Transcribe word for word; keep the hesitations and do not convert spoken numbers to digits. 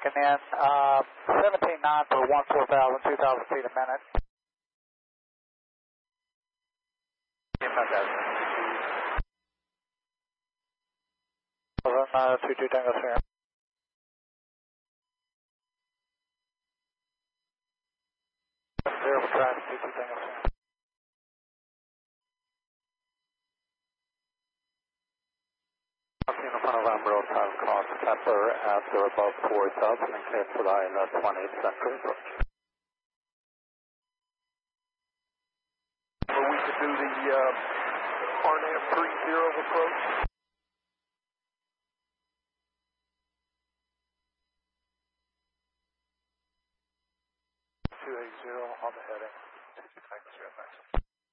coming in, uh, seventeen nine for one four thousand, two thousand feet a minute. Fantastic. Uh, two two Tango Sierra. Zero for traffic, two two Tango Sierra. In front of Ambro, time cost Kepler after above four thousand and clear for line at twenty Central approach. So we could do the uh, R N A M three zero approach. two eight zero on the heading. two two Tango Sierra, thanks.